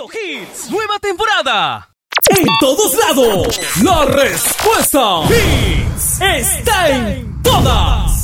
Hits, nueva temporada. En todos lados, la respuesta Hits está en todas.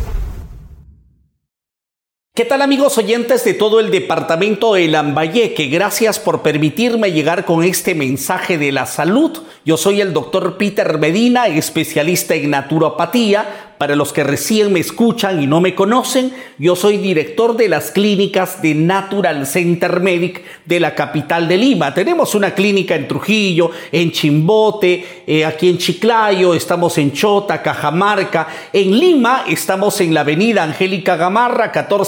¿Qué tal, amigos oyentes de todo el departamento de Lambayeque? Gracias por permitirme llegar con este mensaje de la salud. Yo soy el doctor Peter Medina, especialista en naturopatía. Para los que recién me escuchan y no me conocen, yo soy director de las clínicas de Natural Center Medic de la capital de Lima. Tenemos una clínica en Trujillo, en Chimbote, aquí en Chiclayo, estamos en Chota, Cajamarca. En Lima estamos en la avenida Angélica Gamarra,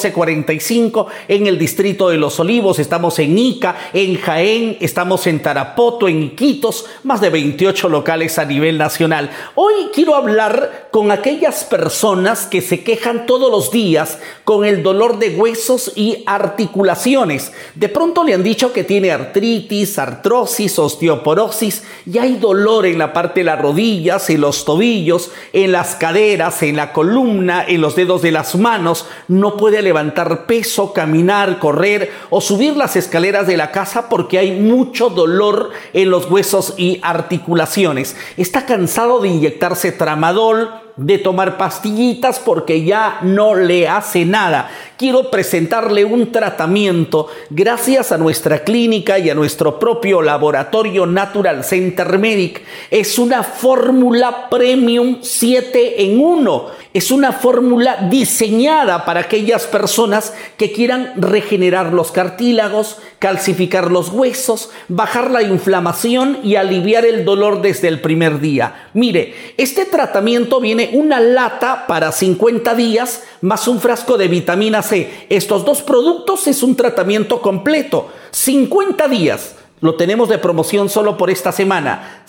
1445, en el distrito de Los Olivos. Estamos en Ica, en Jaén, estamos en Tarapoto, en Iquitos, más de 28 locales a nivel nacional. Hoy quiero hablar con aquellas personas que se quejan todos los días con el dolor de huesos y articulaciones. De pronto le han dicho que tiene artritis, artrosis, osteoporosis y hay dolor en la parte de las rodillas, en los tobillos, en las caderas, en la columna, en los dedos de las manos. No puede levantar peso, caminar, correr o subir las escaleras de la casa porque hay mucho dolor en los huesos y articulaciones. Está cansado de inyectarse tramadol, de tomar pastillitas porque ya no le hace nada. Quiero presentarle un tratamiento gracias a nuestra clínica y a nuestro propio laboratorio Natural Center Medic. Es una fórmula premium 7 en 1. Es una fórmula diseñada para aquellas personas que quieran regenerar los cartílagos, calcificar los huesos, bajar la inflamación y aliviar el dolor desde el primer día. Mire, este tratamiento viene una lata para 50 días más un frasco de vitamina C. Estos dos productos es un tratamiento completo. 50 días. Lo tenemos de promoción solo por esta semana.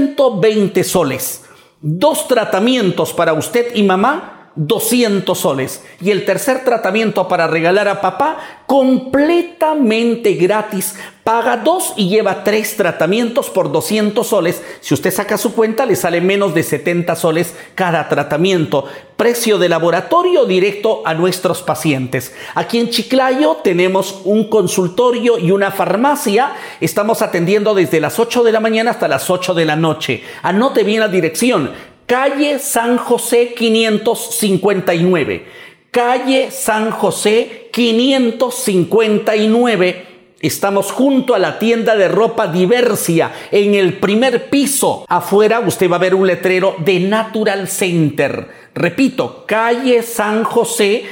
120 soles. 2 tratamientos para usted y mamá, 200 soles. Y el tercer tratamiento para regalar a papá, completamente gratis. Paga 2 y lleva 3 tratamientos por 200 soles. Si usted saca su cuenta, le sale menos de 70 soles cada tratamiento. Precio de laboratorio directo a nuestros pacientes. Aquí en Chiclayo tenemos un consultorio y una farmacia. Estamos atendiendo desde las 8 de la mañana hasta las 8 de la noche. Anote bien la dirección. Calle San José 559. Calle San José 559. Estamos junto a la tienda de ropa Diversia, en el primer piso. Afuera usted va a ver un letrero de Natural Center. Repito, calle San José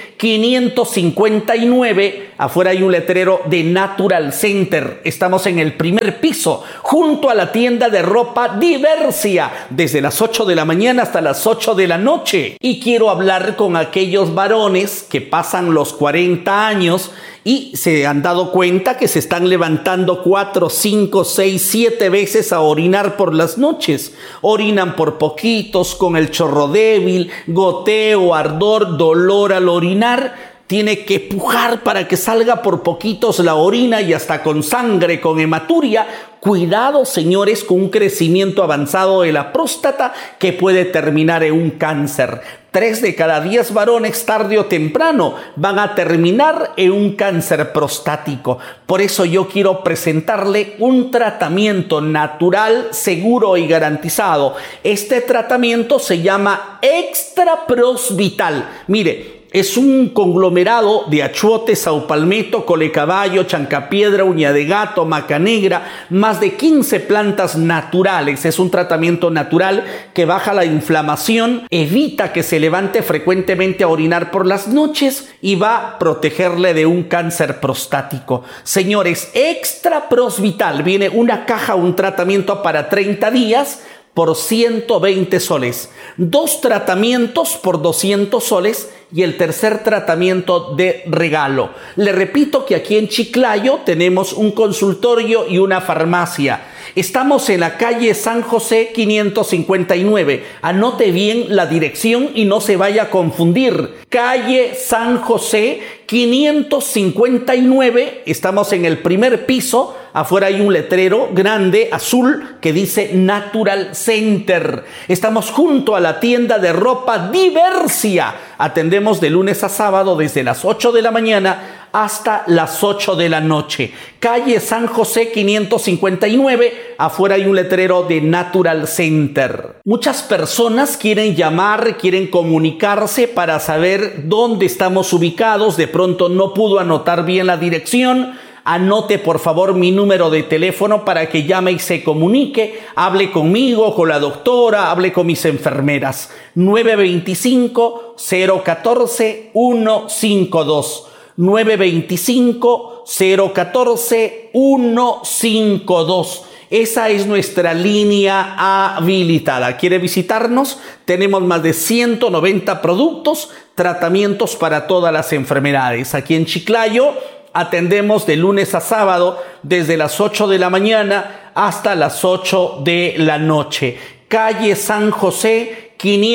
559. Afuera hay un letrero de Natural Center. Estamos en el primer piso, junto a la tienda de ropa Diversia, desde las 8 de la mañana hasta las 8 de la noche. Y quiero hablar con aquellos varones que pasan los 40 años y se han dado cuenta que se están levantando 4, 5, 6, 7 veces a orinar por las noches. Orinan por poquitos, con el chorro débil, goteo, ardor, dolor al orinar. Tiene que pujar para que salga por poquitos la orina y hasta con sangre, con hematuria. Cuidado, señores, con un crecimiento avanzado de la próstata que puede terminar en un cáncer. 3 de cada 10 varones, tarde o temprano, van a terminar en un cáncer prostático. Por eso yo quiero presentarle un tratamiento natural, seguro y garantizado. Este tratamiento se llama Extra Pros Vital. Mire, es un conglomerado de achiote, saupalmeto, colecaballo, chancapiedra, uña de gato, maca negra, más de 15 plantas naturales. Es un tratamiento natural que baja la inflamación, evita que se levante frecuentemente a orinar por las noches y va a protegerle de un cáncer prostático. Señores, Extra Pros Vital, viene una caja, un tratamiento para 30 días por 120 soles. 2 tratamientos por 200 soles y el tercer tratamiento de regalo. Le repito que aquí en Chiclayo tenemos un consultorio y una farmacia. Estamos en la calle San José 559. Anote bien la dirección y no se vaya a confundir. Calle San José 559. Estamos en el primer piso. Afuera hay un letrero grande azul que dice Natural Center. Estamos junto a la tienda de ropa Diversia. Atendemos de lunes a sábado desde las 8 de la mañana hasta las 8 de la noche. Calle San José 559, afuera hay un letrero de Natural Center. Muchas personas quieren llamar, quieren comunicarse para saber dónde estamos ubicados. De pronto no pudo anotar bien la dirección. Anote por favor mi número de teléfono para que llame y se comunique, hable conmigo, con la doctora, hable con mis enfermeras. 925-014-152. 925-014-152. Esa es nuestra línea habilitada. ¿Quiere visitarnos? Tenemos más de 190 productos, tratamientos para todas las enfermedades. Aquí en Chiclayo atendemos de lunes a sábado desde las 8 de la mañana hasta las 8 de la noche. Calle San José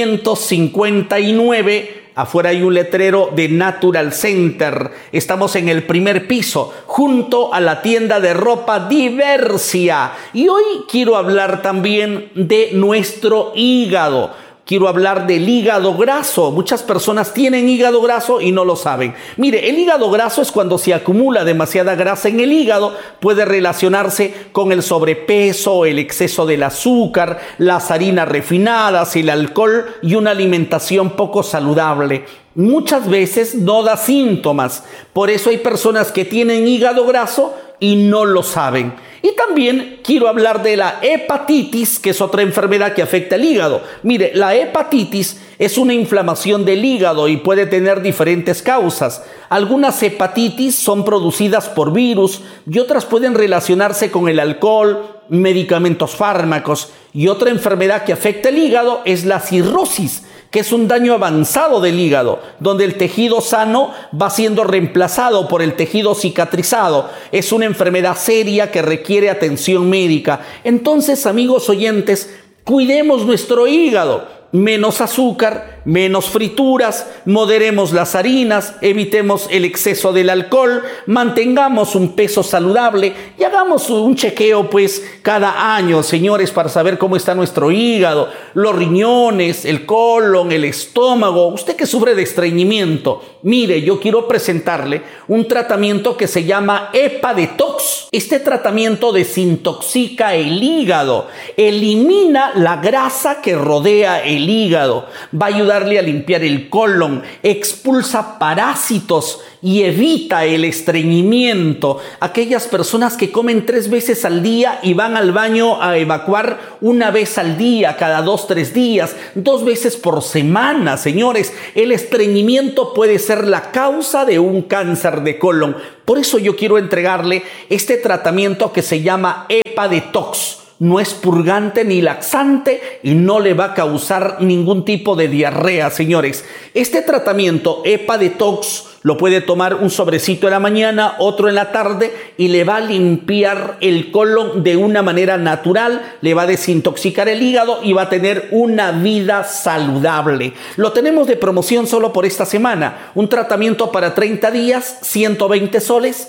559. Afuera hay un letrero de Natural Center. Estamos en el primer piso, junto a la tienda de ropa Diversia. Y hoy quiero hablar también de nuestro hígado. Quiero hablar del hígado graso. Muchas personas tienen hígado graso y no lo saben. Mire, el hígado graso es cuando se acumula demasiada grasa en el hígado. Puede relacionarse con el sobrepeso, el exceso del azúcar, las harinas refinadas, el alcohol y una alimentación poco saludable. Muchas veces no da síntomas. Por eso hay personas que tienen hígado graso y no lo saben. Y también quiero hablar de la hepatitis, que es otra enfermedad que afecta el hígado. Mire, la hepatitis es una inflamación del hígado y puede tener diferentes causas. Algunas hepatitis son producidas por virus y otras pueden relacionarse con el alcohol, medicamentos, fármacos. Y otra enfermedad que afecta el hígado es la cirrosis, que es un daño avanzado del hígado, donde el tejido sano va siendo reemplazado por el tejido cicatrizado. Es una enfermedad seria que requiere atención médica. Entonces, amigos oyentes, cuidemos nuestro hígado. Menos azúcar, menos frituras, moderemos las harinas, evitemos el exceso del alcohol, mantengamos un peso saludable y hagamos un chequeo cada año, señores, para saber cómo está nuestro hígado, los riñones, el colon, el estómago. Usted que sufre de estreñimiento, mire, yo quiero presentarle un tratamiento que se llama EPA Detox. Este tratamiento desintoxica el hígado, elimina la grasa que rodea el hígado, va a ayudarle a limpiar el colon, expulsa parásitos y evita el estreñimiento. Aquellas personas que comen 3 veces al día y van al baño a evacuar 1 vez al día, cada 2-3 días, 2 veces por semana, señores. El estreñimiento puede ser la causa de un cáncer de colon. Por eso yo quiero entregarle este tratamiento que se llama EPA Detox. No es purgante ni laxante y no le va a causar ningún tipo de diarrea, señores. Este tratamiento EPA Detox lo puede tomar un sobrecito en la mañana, otro en la tarde y le va a limpiar el colon de una manera natural, le va a desintoxicar el hígado y va a tener una vida saludable. Lo tenemos de promoción solo por esta semana. Un tratamiento para 30 días, 120 soles.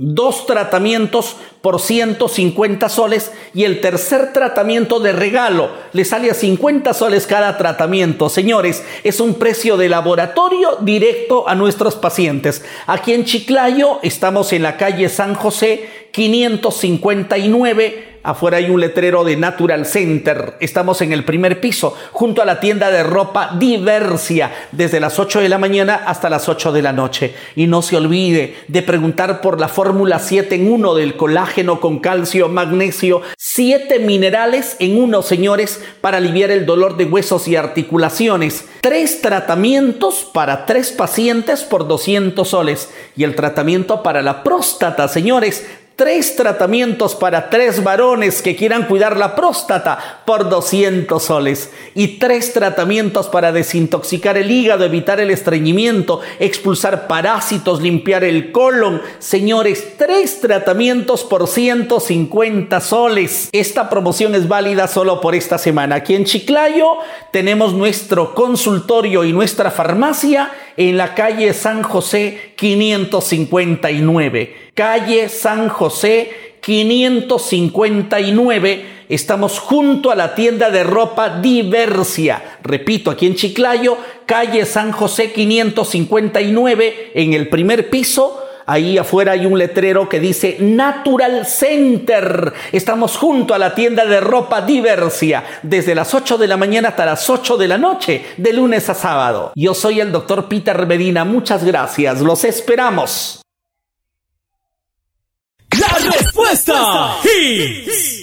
2 tratamientos por 150 soles y el tercer tratamiento de regalo le sale a 50 soles cada tratamiento. Señores, es un precio de laboratorio directo a nuestros pacientes. Aquí en Chiclayo estamos en la calle San José 559. Afuera hay un letrero de Natural Center. Estamos en el primer piso, junto a la tienda de ropa Diversia, desde las 8 de la mañana hasta las 8 de la noche. Y no se olvide de preguntar por la fórmula 7 en 1 del colágeno con calcio, magnesio, 7 minerales en 1, señores, para aliviar el dolor de huesos y articulaciones. 3 tratamientos para 3 pacientes por 200 soles. Y el tratamiento para la próstata, señores, 3 tratamientos para 3 varones que quieran cuidar la próstata por 200 soles. Y 3 tratamientos para desintoxicar el hígado, evitar el estreñimiento, expulsar parásitos, limpiar el colon. Señores, 3 tratamientos por 150 soles. Esta promoción es válida solo por esta semana. Aquí en Chiclayo tenemos nuestro consultorio y nuestra farmacia en la calle San José 559. Calle San José 559. Estamos junto a la tienda de ropa Diversia. Repito, aquí en Chiclayo, calle San José 559, en el primer piso. Ahí afuera hay un letrero que dice Natural Center. Estamos junto a la tienda de ropa Diversia, desde las 8 de la mañana hasta las 8 de la noche, de lunes a sábado. Yo soy el doctor Peter Medina. Muchas gracias. Los esperamos. La respuesta Hits.